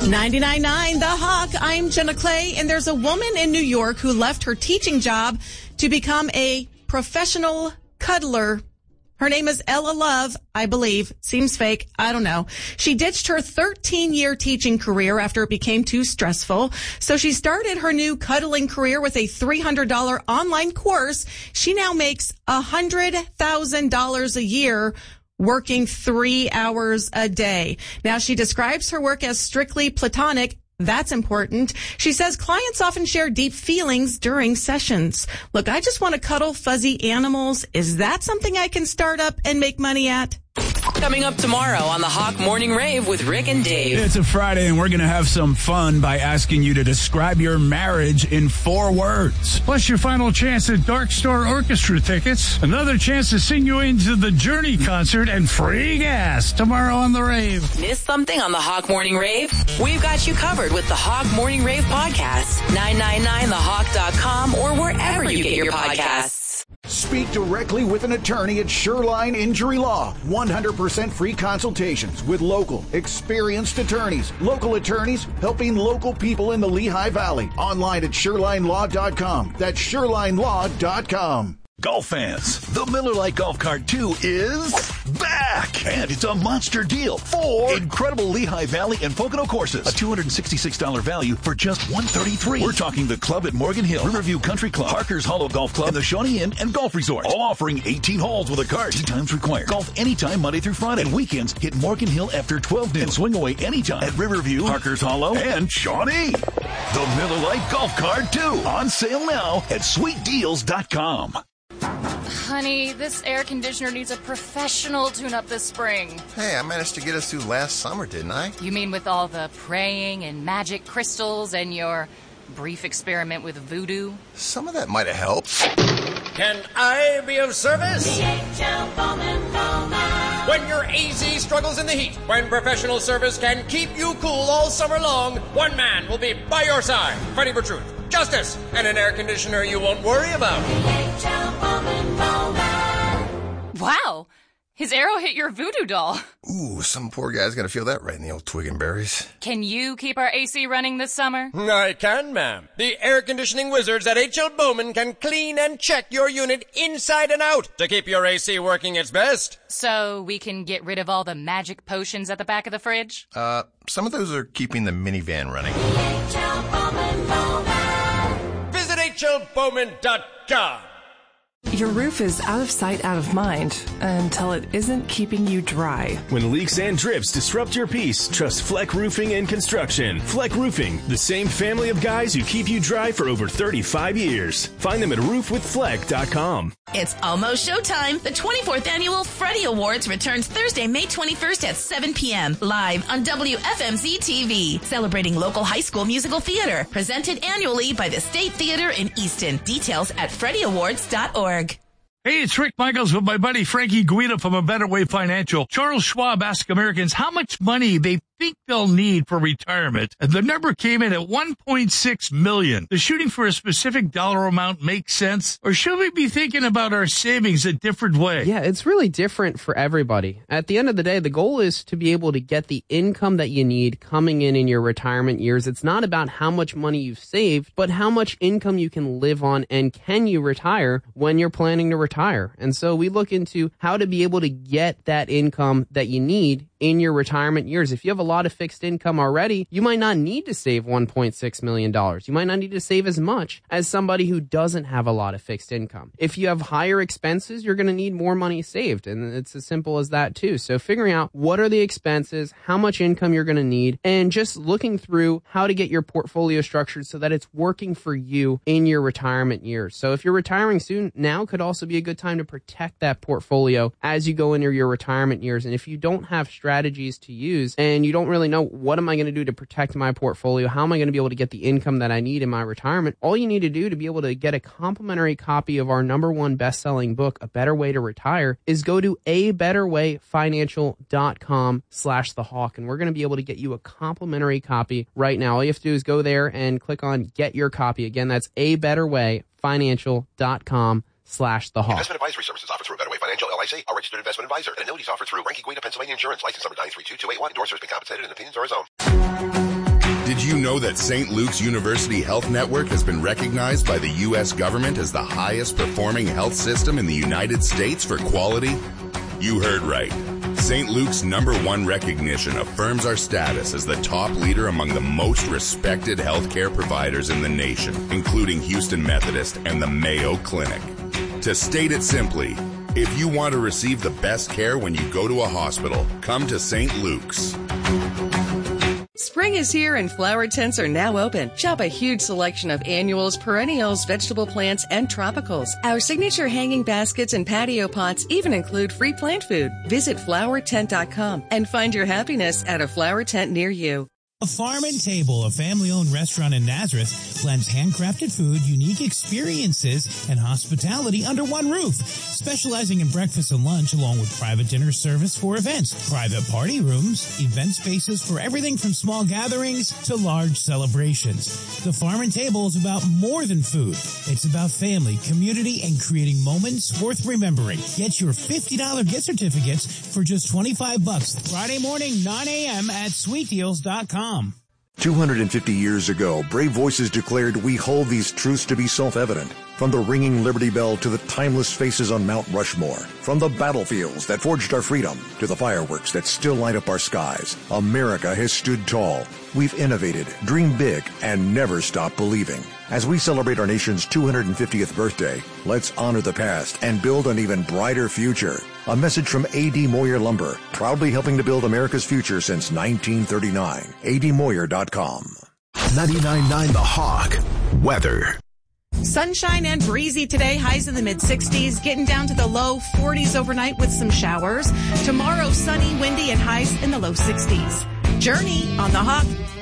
99.9 The Hawk. I'm Jenna Clay, and there's a woman in New York who left her teaching job to become a professional cuddler. Her name is Ella Love, I believe. Seems fake. I don't know. She ditched her 13-year teaching career after it became too stressful. So she started her new cuddling career with a $300 online course. She now makes $100,000 a year working 3 hours a day. Now, she describes her work as strictly platonic. That's important. She says clients often share deep feelings during sessions. Look, I just want to cuddle fuzzy animals. Is that something I can start up and make money at? Coming up tomorrow on the Hawk Morning Rave with Rick and Dave. It's a Friday, and we're going to have some fun by asking you to describe your marriage in 4 words. Plus your final chance at Dark Star Orchestra tickets, another chance to sing you into the Journey concert, and free gas tomorrow on the Rave. Miss something on the Hawk Morning Rave? We've got you covered with the Hawk Morning Rave podcast. 999thehawk.com or wherever you get your podcasts. Speak directly with an attorney at Shoreline Injury Law. 100% free consultations with local, experienced attorneys. Local attorneys helping local people in the Lehigh Valley. Online at ShorelineLaw.com. That's ShorelineLaw.com. Golf fans, the Miller Lite Golf Cart 2 is back! And it's a monster deal. 4 incredible Lehigh Valley and Pocono courses. A $266 value for just $133. We're talking the club at Morgan Hill, Riverview Country Club, Parker's Hollow Golf Club, and the Shawnee Inn and Golf Resort. All offering 18 holes with a cart. 2 times required. Golf anytime Monday through Friday. And weekends, hit Morgan Hill after 12 noon. And swing away anytime at Riverview, Parker's Hollow, and Shawnee. The Miller Lite Golf Cart 2. On sale now at sweetdeals.com. Honey, this air conditioner needs a professional tune-up this spring. Hey, I managed to get us through last summer, didn't I? You mean with all the praying and magic crystals and your brief experiment with voodoo? Some of that might have helped. Can I be of service? DHL Bowman Bowman. When your AC struggles in the heat, when professional service can keep you cool all summer long, one man will be by your side, fighting for truth, justice, and an air conditioner you won't worry about. DHL Bowman Bowman. Wow! His arrow hit your voodoo doll. Ooh, some poor guy's gonna feel that right in the old twig and berries. Can you keep our AC running this summer? I can, ma'am. The air conditioning wizards at H.L. Bowman can clean and check your unit inside and out to keep your AC working its best. So we can get rid of all the magic potions at the back of the fridge? Some of those are keeping the minivan running. DHL Bowman Bowman. Visit HLBowman.com. Your roof is out of sight, out of mind, until it isn't keeping you dry. When leaks and drips disrupt your peace, trust Fleck Roofing and Construction. Fleck Roofing, the same family of guys who keep you dry for over 35 years. Find them at roofwithfleck.com. It's almost showtime. The 24th Annual Freddie Awards returns Thursday, May 21st at 7 p.m. live on WFMZ TV. Celebrating local high school musical theater. Presented annually by the State Theater in Easton. Details at freddieawards.org. Hey, it's Rick Michaels with my buddy Frankie Guida from A Better Way Financial. Charles Schwab asked Americans how much money they think they'll need for retirement, and the number came in at $1.6 million. Does shooting for a specific dollar amount make sense, or should we be thinking about our savings a different way? Yeah, it's really different for everybody. At the end of the day, the goal is to be able to get the income that you need coming in your retirement years. It's not about how much money you've saved, but how much income you can live on, and can you retire when you're planning to retire. And so we look into how to be able to get that income that you need in your retirement years. If you have a lot of fixed income already, you might not need to save $1.6 million. You might not need to save as much as somebody who doesn't have a lot of fixed income. If you have higher expenses, you're going to need more money saved. And it's as simple as that too. So figuring out what are the expenses, how much income you're going to need, and just looking through how to get your portfolio structured so that it's working for you in your retirement years. So if you're retiring soon, now could also be a good time to protect that portfolio as you go into your retirement years. And if you don't have strategies to use and you don't really know what am I going to do to protect my portfolio, how am I going to be able to get the income that I need in my retirement, all you need to do to be able to get a complimentary copy of our #1 best-selling book, A Better Way to Retire, is go to abetterwayfinancial.com/thehawk, and we're going to be able to get you a complimentary copy right now. All you have to do is go there and click on Get Your Copy. Again, that's abetterwayfinancial.com/thehawk. Investment advisory services offered through A Better Way Financial, LIC, a registered investment advisor, and annuities offered through Ranky Guida, Pennsylvania Insurance, license number 932281. Endorsers been compensated and opinions are his own. Did you know that St. Luke's University Health Network has been recognized by the U.S. government as the highest performing health system in the United States for quality? You heard right. St. Luke's #1 recognition affirms our status as the top leader among the most respected healthcare providers in the nation, including Houston Methodist and the Mayo Clinic. To state it simply, if you want to receive the best care when you go to a hospital, come to St. Luke's. Spring is here and flower tents are now open. Shop a huge selection of annuals, perennials, vegetable plants, and tropicals. Our signature hanging baskets and patio pots even include free plant food. Visit flowertent.com and find your happiness at a flower tent near you. A Farm and Table, a family-owned restaurant in Nazareth, blends handcrafted food, unique experiences, and hospitality under one roof, specializing in breakfast and lunch along with private dinner service for events, private party rooms, event spaces for everything from small gatherings to large celebrations. The Farm and Table is about more than food. It's about family, community, and creating moments worth remembering. Get your $50 gift certificates for just $25 Friday morning, 9 a.m. at sweetdeals.com. 250 years ago, brave voices declared we hold these truths to be self-evident. From the ringing Liberty Bell to the timeless faces on Mount Rushmore. From the battlefields that forged our freedom to the fireworks that still light up our skies. America has stood tall. We've innovated, dreamed big, and never stopped believing. As we celebrate our nation's 250th birthday, let's honor the past and build an even brighter future. A message from A.D. Moyer Lumber, proudly helping to build America's future since 1939. ADMoyer.com. 99.9 The Hawk. Weather. Sunshine and breezy today, highs in the mid-60s, getting down to the low 40s overnight with some showers. Tomorrow, sunny, windy, and highs in the low 60s. Journey on the Hawk.